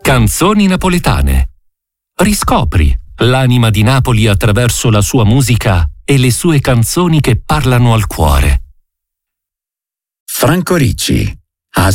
Canzoni napoletane. Riscopri l'anima di Napoli attraverso la sua musica e le sue canzoni che parlano al cuore. Franco Ricci.